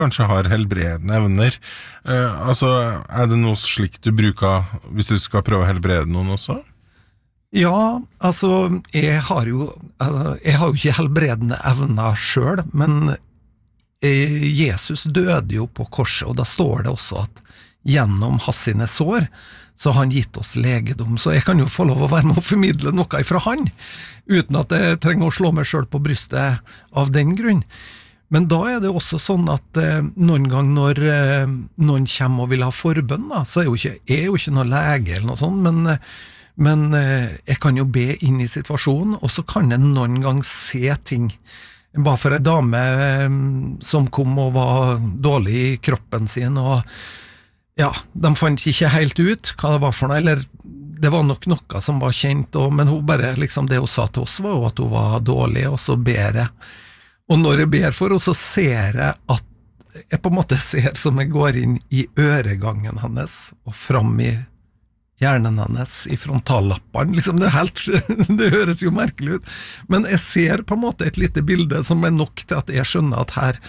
kanskje har helbredende evner. Altså, det noe slikt du bruker hvis du skal prøve å helbrede noen også? Ja, altså, jeg har jo ikke helbredende evner selv, men Jesus døde jo på korset, og da står det også at gjennom hans sine sår, så har han gitt oss legedom, så jeg kan jo få lov å være med å formidle noe ifra han, uten at jeg trenger å slå meg selv på brystet av den grunn. Men da det også sånn at noen gang når noen kommer og vil ha forbønn, da, så jeg jo ikke noe lege eller noe sånt, men jeg kan jo be inn i situasjonen, og så kan jeg noen gang se ting. Bare for en dame som kom og var dårlig i kroppen sin, og ja, de fant ikke helt ut hva det var for noe, eller det var nok noe som var kjent, men hun bare, liksom det hun sa til oss var jo at hun var dårlig, og så ber jeg. Og når jeg ber for henne, så ser jeg at jeg på en måte ser som jeg går inn i øregangen hennes, og fram i hjernen hennes, i frontallappene, liksom det høres jo merkelig ut, men jeg ser på en måte et lite bilde som nok til at jeg skjønner at her,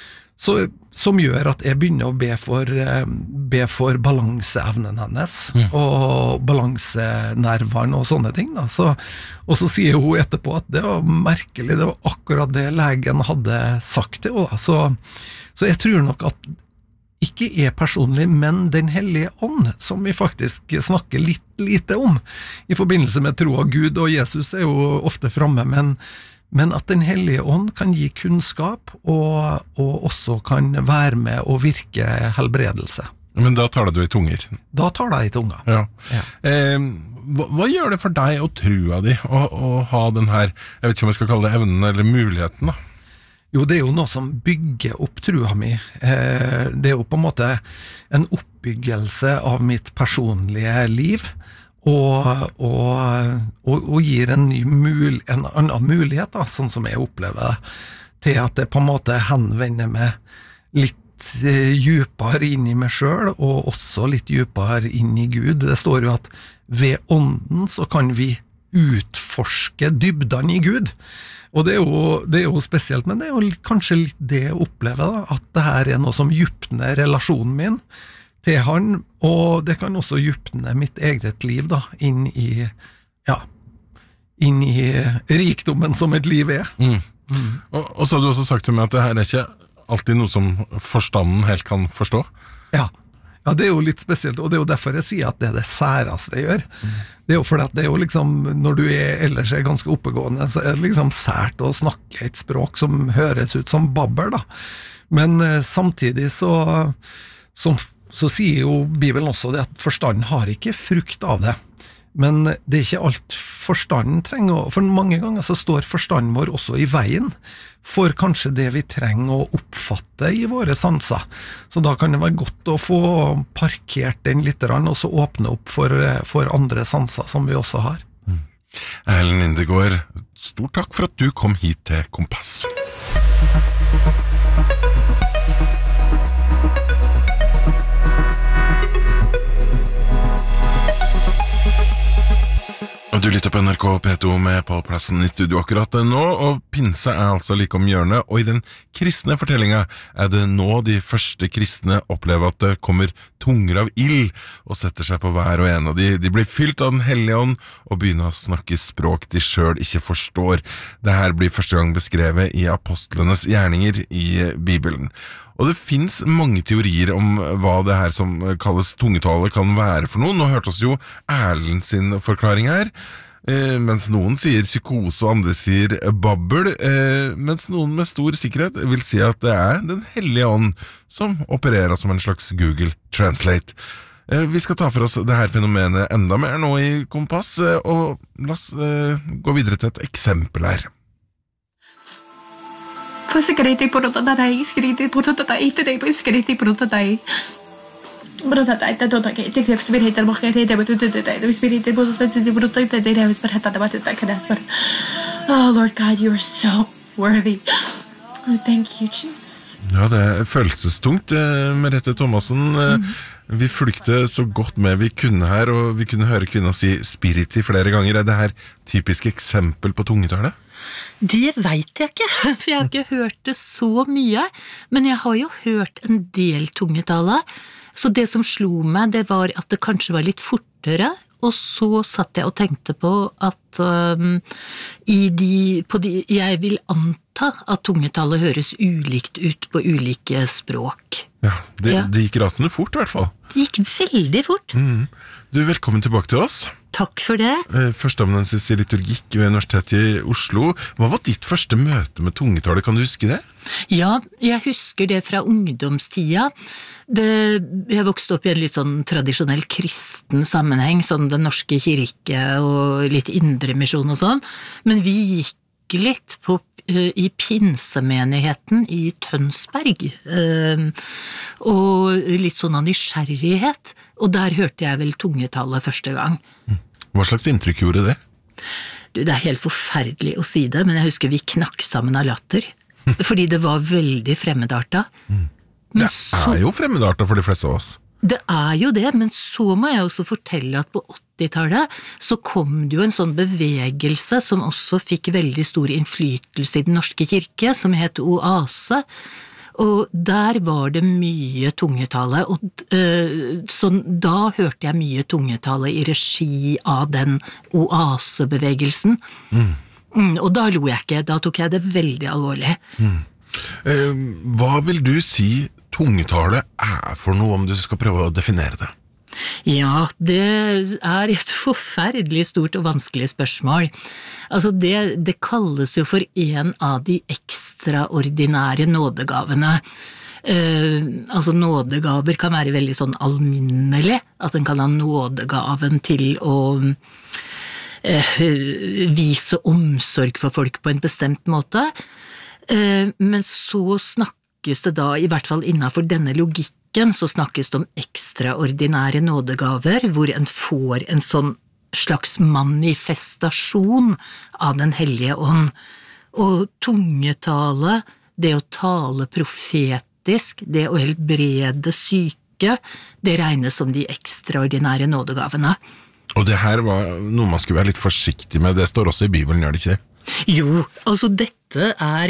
som gjør at jeg begynner å be for balanseevnen hennes, og balansenervene og sånne ting da. Og så sier hun etterpå at det var merkelig, det var akkurat det legen hadde sagt til henne. Så jeg tror nok at ikke jeg personlig, men den hellige ånd, som vi faktisk snakker litt lite om i forbindelse med tro av Gud, og Jesus jo ofte fremme, men at den hellige ånd kan gi kunnskap, og også kan være med å virke helbredelse. Men da taler du i tunger? Da taler jeg i tunga. Ja. Hva gjør det for deg og trua di å ha den her, jeg vet ikke om jeg skal kalle det evnen eller muligheten da? Jo, det jo noe som bygger opp trua mi. Det jo på en måte en oppbyggelse av mitt personlige liv, og gir en annen mulighet, da, sånn som jeg opplever det, til at det på en måte henvender meg litt djupere inn i meg selv, og også litt djupere inn i Gud. Det står jo at ved ånden så kan vi utforske dybdene i Gud. Og det jo spesielt, men det jo kanskje litt det jeg opplever da, at det her noe som djupner relasjonen min til han, og det kan også djupne mitt eget liv da, inn i rikdommen som et liv Og så har du også sagt til meg at det her ikke alltid noe som forstanden helt kan forstå. Ja, det jo litt spesielt, og det jo derfor jeg sier at det det særeste jeg gjør. Det jo fordi at det jo liksom, når du ellers ganske oppegående, så det liksom sært å snakke et språk som høres ut som babber da. Men samtidig så sier jo Bibelen også det at forstanden har ikke frukt av det. Men det ikke alt forstanden trenger, for mange ganger så står forstanden vår også i veien for kanskje det vi trenger å oppfatte i våre sanser. Så da kan det være godt å få parkert den litt, og så åpne opp for andre sanser som vi også har. Erlend Indergaard, stort takk for at du kom hit til Kompass. Du lytter på NRK P2 med Pål Plassen i studio akkurat nå, og pinse altså like om hjørnet, og i den kristne fortellingen det nå de første kristne opplever at det kommer tunger av ild og setter seg på hver og en av de. De blir fylt av den hellige ånd og begynner å snakke språk de selv ikke forstår. Dette blir første gang beskrevet i apostlenes gjerninger i Bibelen. Og det finnes mange teorier om hva det her som kalles tungetale kan være for noe. Nå hørte oss jo Erlend sin forklaring her, mens noen sier psykose og andre sier babbel, mens noen med stor sikkerhet vil si at det den hellige ånd som opererer som en slags Google Translate. Vi skal ta for oss det her fenomenet enda mer nå i Kompass, og la oss gå videre til et eksempel her. Skriti porotatai, skriti porotatai, tei skriti porotatai. Porotatai, tatotai, tei spiriter mochete, tei spiriter porotatai, tei reus per heta debatita kadasper. Oh Lord God, you are so worthy. Oh, thank you, Jesus. Ja, det følelsestungt, Merete Thomassen. Vi flykte så godt med vi kunne her, og vi kunne høre kvinna si spiriti flere ganger. Det her typisk eksempel på tungetale? Det vet jeg ikke, for jeg har ikke hørt det så mye, men jeg har jo hørt en del tungetale, så det som slo meg, det var at det kanskje var litt fortere, og så satt jeg og tenkte på at jeg vil anta at tungetallet høres ulikt ut på ulike språk. Ja, det gikk rasende fort i hvert fall. Det gikk veldig fort. Du, velkommen tilbake til oss. Takk for det. Førsteamanuensis i liturgikk ved Universitetet i Oslo. Hva var ditt første møte med tungetallet, kan du huske det? Ja, jeg husker det fra ungdomstida. Jeg vokste opp i en litt sånn tradisjonell kristen sammenheng, sånn Den norske kirke og litt indremisjon og sånn, men vi gikk litt i pinsemenigheten i Tønsberg, og litt sånn av nysgjerrighet, og der hørte jeg vel tungetallet første gang. Hva slags inntrykk gjorde det? Det er helt forferdelig å si det, men jeg husker vi knakk sammen av latter, fordi det var veldig fremmedarta. Det er jo fremmedarta for de fleste av oss. Det er jo det, men så må jeg også fortelle at på 80-tallet så kom det jo en sånn bevegelse som også fikk veldig stor innflytelse i Den norske kirke, som het Oase, og der var det mye tungetale, og da hørte jeg mye tungetale i regi av den Oase-bevegelsen. Og da lo jeg ikke, da tok jeg det veldig alvorlig. Hva vil du si tungetale er for noe, om du skal prøve å definere det? Ja, det er et forferdelig stort og vanskelig spørsmål. Altså det kalles jo for en av de ekstraordinære nådegavene. Altså nådegaver kan være veldig sånn alminnelig, at en kan ha nådegaven til å vise omsorg for folk på en bestemt måte, men så snakkes det da, i hvert fall innenfor denne logikken, så snakkes det om ekstraordinære nådegaver, hvor en får en sånn slags manifestasjon av Den hellige ånd. Og tungetale, det å tale profetisk, det å helbrede syke, det regnes som de ekstraordinære nådegavene. Og det her var noe man skulle være litt forsiktig med, det står også i Bibelen, gjør det ikke? Jo, altså dette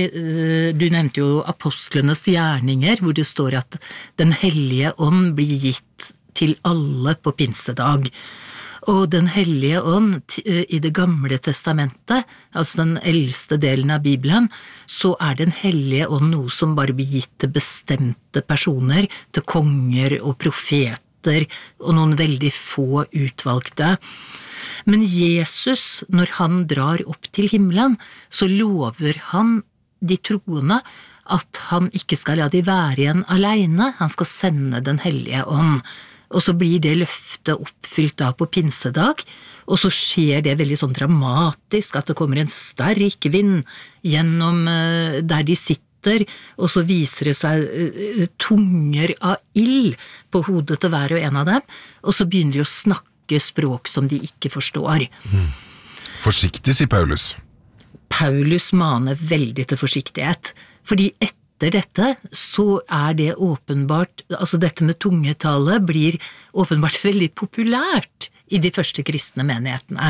du nevnte jo apostlenes gjerninger, hvor det står at Den hellige ånd blir gitt til alle på pinsedag. Og Den hellige ånd i Det gamle testamentet, altså den eldste delen av Bibelen, så er Den hellige ånd noe som bare blir gitt til bestemte personer, til konger og profeter, og noen veldig få utvalgte. Men Jesus, når han drar opp til himmelen, så lover han de troende at han ikke skal la de være igjen alene, han skal sende Den hellige ånd. Og så blir det løftet oppfylt da på pinsedag, og så skjer det veldig sånn dramatisk, at det kommer en sterk vind gjennom der de sitter, og så viser det seg tunger av ild på hodet til hver og en av dem, og så begynner de å snakke språk som de ikke forstår. Forsiktig, sier Paulus. Paulus maner veldig til forsiktighet, fordi etter dette så er det åpenbart, altså dette med tungetale blir åpenbart veldig populært i de første kristne menighetene.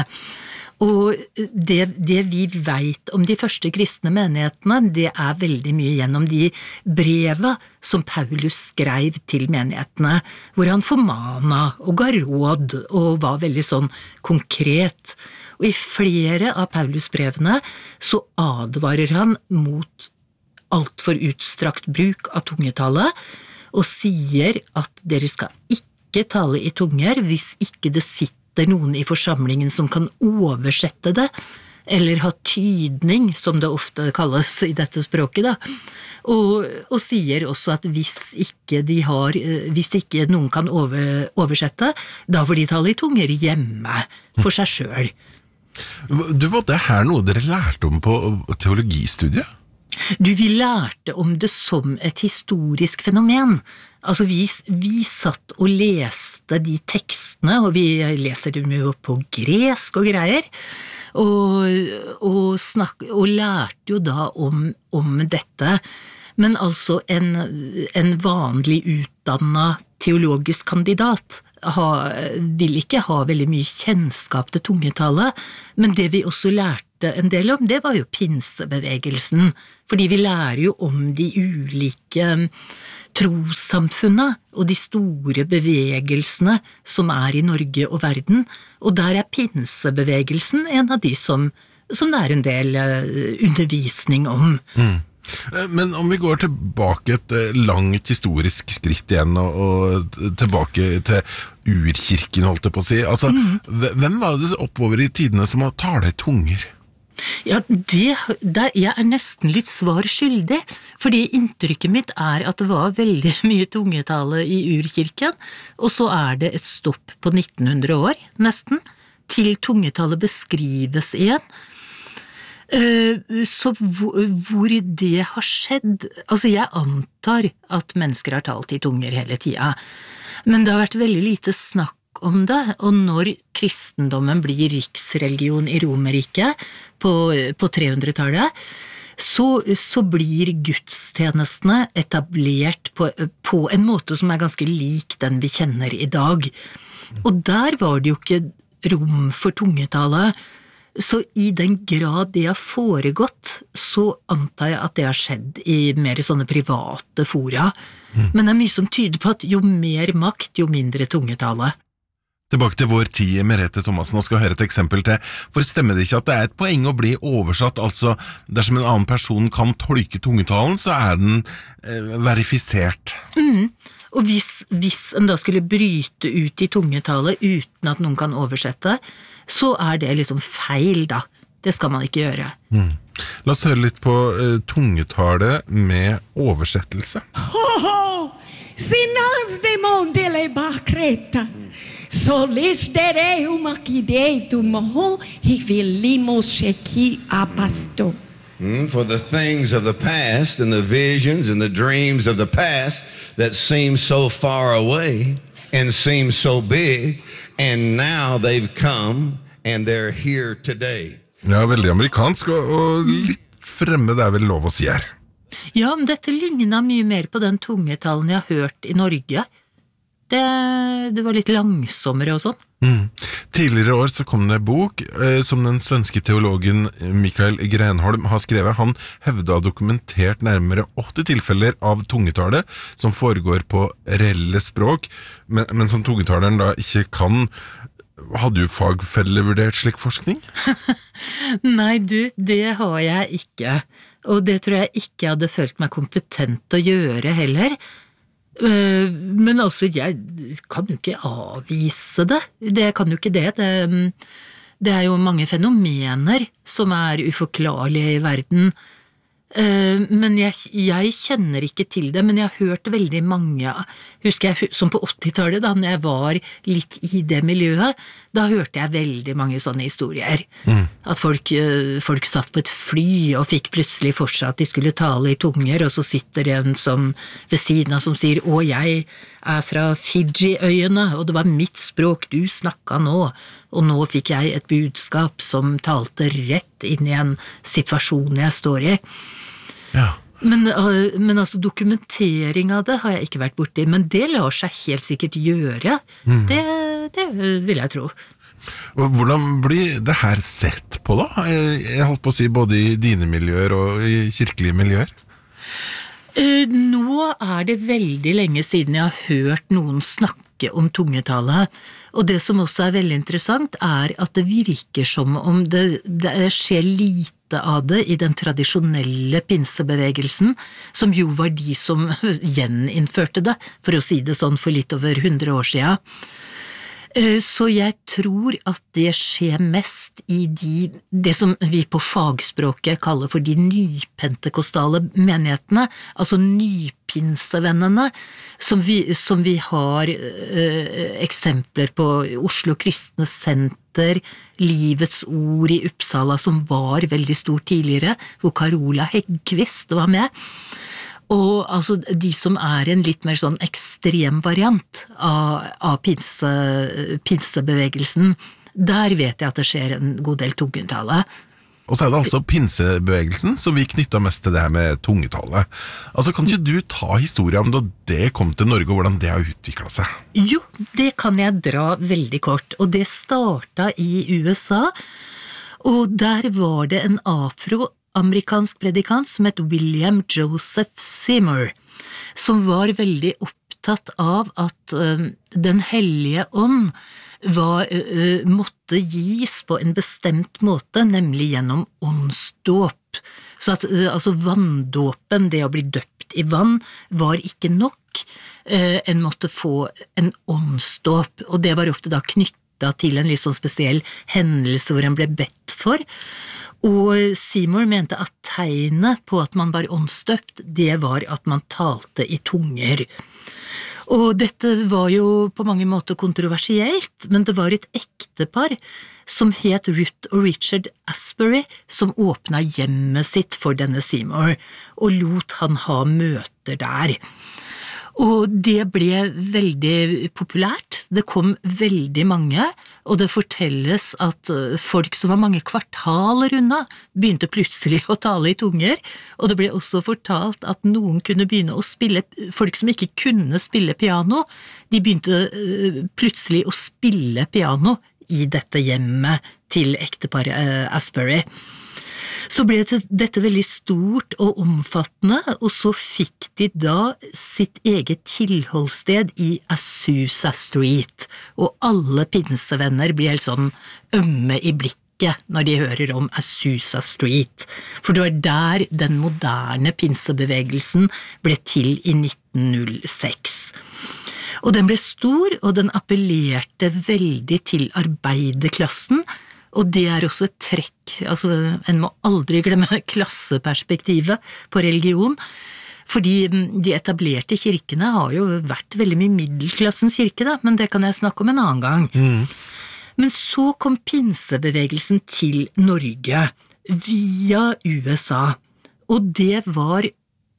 Og det vi vet om de første kristne menighetene, det er veldig mye gjennom de breva som Paulus skrev til menighetene, hvor han formana og ga råd og var veldig sånn konkret. Og i flere av Paulus brevene så advarer han mot alt for utstrakt bruk av tungetale, og sier at dere skal ikke tale i tunger hvis ikke det sitter noen i forsamlingen som kan oversette det, eller ha tydning, som det ofte kalles i dette språket da, og sier også at hvis ikke noen kan oversette, da får de tale i tunger hjemme for seg selv. Du, var det her noe dere lærte om på teologistudiet? Vi lærte om det som et historisk fenomen. Altså vi satt og leste de tekstene, og vi leser dem jo på gresk og greier, og lærte jo da om dette. Men altså en vanlig utdannet teologisk kandidat vil ikke ha veldig mye kjennskap til tungetale, men det vi også lærte hørte en del om, det var jo pinsebevegelsen, fordi vi lærer jo om de ulike trossamfunnene og de store bevegelsene som i Norge og verden, og der pinsebevegelsen en av de som det en del undervisning om. Men om vi går tilbake et langt historisk skritt igjen og tilbake til urkirken, holdt jeg på å si, altså, hvem var det oppover i tidene som har talt i tunger? Ja, jeg nesten litt svar skyldig, fordi inntrykket mitt at det var veldig mye tungetale i urkirken, og så det et stopp på 1900 år, nesten, til tungetallet beskrives igjen. Så hvor det har skjedd, altså jeg antar at mennesker har talt i tunger hele tiden, men det har vært veldig lite snakk om det, og når kristendommen blir riksreligion i Romerriket på 300-tallet, så blir gudstjenestene etablert på en måte som ganske lik den vi kjenner i dag, og der var det jo ikke rom for tungetale. Så i den grad det har foregått, så antar jeg at det har skjedd i mer sånne private fora. Men det mye som tyder på at jo mer makt, jo mindre tungetale. Tilbake til vår tid, Merete Thomassen, og skal høre et eksempel til. For stemmer det ikke at det et poeng å bli oversatt, altså dersom en annen person kan tolke tungetalen, så den verifisert? Og hvis en da skulle bryte ut i tungetale uten at noen kan oversette, så det liksom feil da. Det skal man ikke gjøre. La oss høre litt på tungetale med oversettelse. Sinas demon dele bakreta. Solis dere umakideitu moho hivilimo sheki apasto. For the things of the past and the visions and the dreams of the past that seem so far away and seem so big, and now they've come and they're here today. Ja, veldig amerikansk og litt fremmed vel lov å si her. Ja, men dette lignet mye mer på den tungetalen jeg har hørt i Norge. Det var litt langsommere og sånn. Tidligere år så kom det bok som den svenske teologen Mikael Grenholm har skrevet. Han hevdet å ha dokumentert nærmere 80 tilfeller av tungetale som foregår på reelle språk, men som tungetaleren da ikke kan. Hadde du fagfellevurdert slik forskning? Nei, det har jeg ikke, og det tror jeg ikke jeg hadde følt meg kompetent å gjøre heller. Men altså, jeg kan jo ikke avvise det. Det kan jo ikke det. Det jo mange fenomener som uforklarlige i verden. Men jeg kjenner ikke til det, men jeg har hørt veldig mange, husker jeg som på 80-tallet da når jeg var litt i det miljøet, da hørte jeg veldig mange sånne historier. At folk satt på et fly og fikk plutselig for seg at de skulle tale i tunger, og så sitter en som ved siden av som sier, å jeg fra Fiji-øyene, og det var mitt språk du snakket nå, og nå fikk jeg et budskap som talte rett inn i en situasjon jeg står i. Ja. Men altså dokumentering av det har jeg ikke vært borti, men det lar seg helt sikkert gjøre. Det vil jeg tro. Hvordan blir det her sett på da? Jeg holdt på å si både i dine miljøer og i kirkelige miljøer. Nå det veldig lenge siden jeg har hørt noen snakke om tungetale, og det som også veldig interessant at det virker som om det skjer lite av det i den tradisjonelle pinsebevegelsen, som jo var de som gjeninnførte det, for å si det sånn, for litt over 100 år siden. Så jeg tror at det skjer mest i det som vi på fagspråket kaller for de nypentekostale menighetene, altså nypinsevennene, som vi har eksempler på Oslo Kristne Senter, Livets Ord i Uppsala, som var veldig stor tidligere, hvor Carola Häggkvist var med. Og altså de som en litt mer sånn ekstrem variant av pinsebevegelsen, der vet jeg at det skjer en god del tungetale. Og så det altså pinsebevegelsen som vi knyttet mest til det her med tungetale. Altså kan ikke du ta historien om da det kom til Norge, og hvordan det har utviklet seg? Jo, det kan jeg dra veldig kort, og det startet i USA, Og der var det en afroamerikansk predikant som het William Joseph Seymour, som var veldig opptatt av at Den hellige ånd måtte gis på en bestemt måte, nemlig gjennom åndsdåp. Så at altså vanndåpen, det å bli døpt i vann, var ikke nok. En måtte få en åndsdåp, og det var ofte da knyttet til en litt sånn spesiell hendelse hvor en ble bedt for. Og Seymour mente at tegnet på at man var åndsdøpt, det var at man talte i tunger. Og dette var jo på mange måter kontroversielt, men det var et ektepar som het Ruth og Richard Asbury, som åpnet hjemmet sitt for denne Seymour, og lot han ha møter der. Og det ble veldig populært, det kom veldig mange, og det fortelles at folk som var mange kvartaler unna begynte plutselig å tale i tunger, og det ble også fortalt at noen kunne begynne å spille, folk som ikke kunne spille piano, de begynte plutselig å spille piano i dette hjemmet til ekteparet Asbury. Så ble dette veldig stort og omfattende, og så fikk de da sitt eget tilholdssted i Azusa Street, og alle pinsevenner blir helt sånn ømme i blikket når de hører om Azusa Street, for det var der den moderne pinsebevegelsen ble til i 1906. Og den ble stor, og den appellerte veldig til arbeiderklassen, og det også et trekk, altså en må aldri glemme klasseperspektivet på religion, fordi de etablerte kirkene har jo vært veldig mye middelklassens kirke da, men det kan jeg snakke om en annen gang. Men så kom pinsebevegelsen til Norge via USA, og det var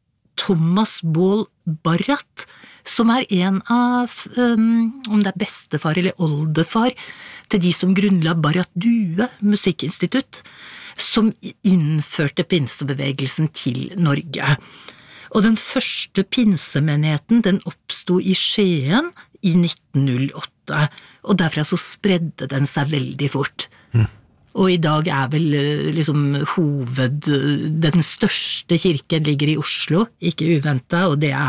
Thomas Ball Barratt, som en av, om det bestefar eller oldefar, til de som grunnla Barrat Due musikkinstitutt, som innførte pinsebevegelsen til Norge. Og den første pinsemenigheten, den oppstod i Skien i 1908, og derfra så spredde den seg veldig fort. Og i dag vel liksom den største kirken ligger i Oslo, ikke uventet, og det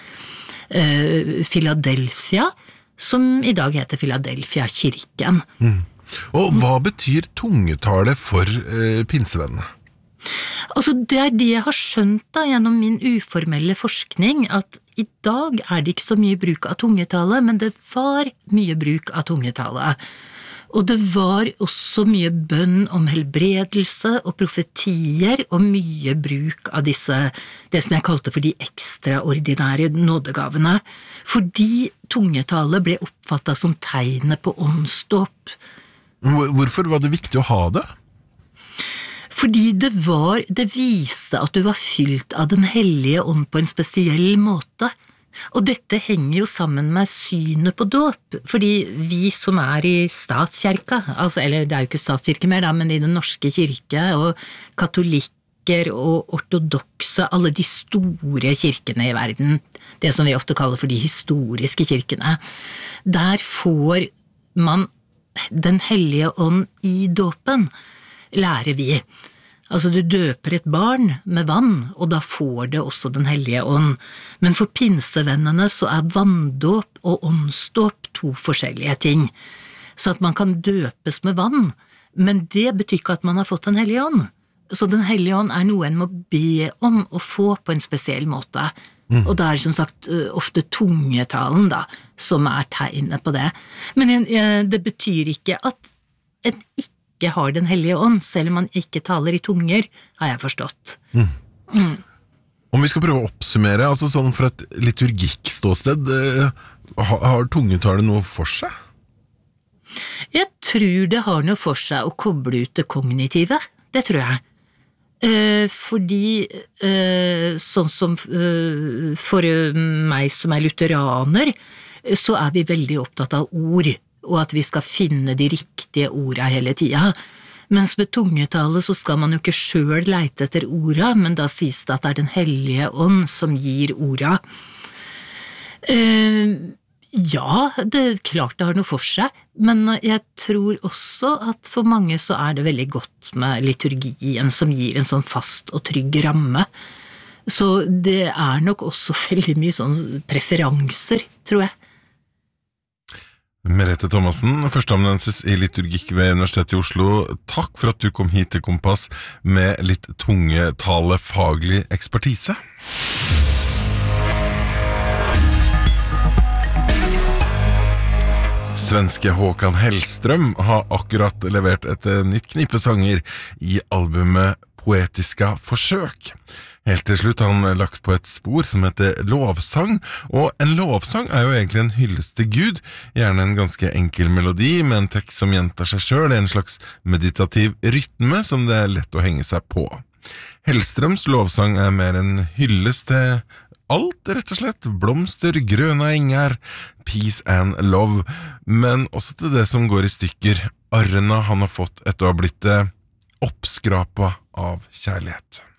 Philadelphia, som i dag heter Philadelphia-kirken. Og hva betyr tungetale for pinsevennene? Altså, det det jeg har skjønt da, gjennom min uformelle forskning, at i dag det ikke så mye bruk av tungetale, men det var mye bruk av tungetale. Og det var også mye bønn om helbredelse og profetier, og mye bruk av det som jeg kalte for de ekstraordinære nådegavene, fordi tungetale ble oppfattet som tegnet på åndsdåp. Hvorfor var det viktig å ha det? Fordi det viste at du var fylt av den hellige ånd på en spesiell måte. Og dette henger jo sammen med synet på dåp, fordi vi som i statskirka, altså, eller det jo ikke statskirke mer da, men i den norske kirke, og katolikker og ortodokse, alle de store kirkene i verden, det som vi ofte kaller for de historiske kirkene, der får man den hellige ånd i dåpen, lærer vi. Altså du døper et barn med vann, og da får det også den hellige ånd. Men for pinsevennene så vanndåp og åndsdåp to forskjellige ting. Så at man kan døpes med vann, men det betyr ikke at man har fått den hellige ånd. Så den hellige ånd noe en må be om å få på en spesiell måte. Og det som sagt ofte tungetalen da, som tegnet på det. Men det betyr ikke at en ikke har den hellige ånd, selv om man ikke taler i tunger, har jeg forstått. Om vi skal prøve å oppsummere, altså sånn fra et liturgikkståsted, har tungetale noe for seg? Jeg tror det har noe for seg å koble ut det kognitive, det tror jeg. Fordi sånn som for meg som lutheraner, så vi veldig opptatt av ord, og at vi skal finne de riktige ordene hele tiden. Mens med tungetale så skal man jo ikke selv leite etter ordene, men da sies det at det den hellige ånd som gir ordene. Ja, det er klart det har noe for seg, men jeg tror også at for mange så er det veldig godt med liturgien som gir en sånn fast og trygg ramme. Så det er nok også veldig mye sånn preferanser, tror jeg. Merete Thomassen, førsteamanuensis i liturgikk ved Universitetet i Oslo. Takk for at du kom hit til Kompass med litt tungetalefaglig ekspertise. Svenske Håkan Hellström har akkurat levert et nytt knippe sanger i albumet Poetiska forsøk. Helt til slutt har han lagt på et spor som heter lovsang, og en lovsang er jo egentlig en hyllest til Gud, gjerne en ganske enkel melodi med en tekst som gjentar seg selv, en slags meditativ rytme som det er lett å henge seg på. Hellstrøms lovsang er mer en hyllest til alt, rett og slett, blomster, grønne enger, peace and love, men også til det som går i stykker, arrene han har fått etter å ha blitt oppskrapet av kjærlighet.